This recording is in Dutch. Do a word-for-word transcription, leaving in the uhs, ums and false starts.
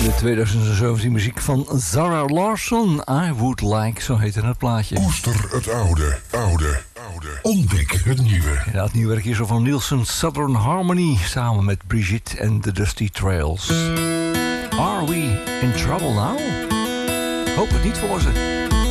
De tweeduizend zeventien muziek van Zara Larsson. I Would Like, zo heette het plaatje. Koester het oude, oude, oude. Ontdek het nieuwe. Ja, het nieuwe werk is van Nielsen Southern Harmony. Samen met Brigitte en The Dusty Trails. Are we in trouble now? Hoop het niet voor ze.